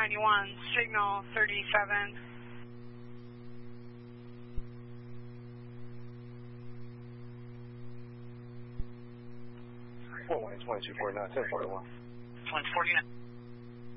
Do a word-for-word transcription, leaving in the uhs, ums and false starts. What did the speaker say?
ninety-one, signal thirty-seven. one one twenty-two forty-nine, ten forty-one. one forty-nine.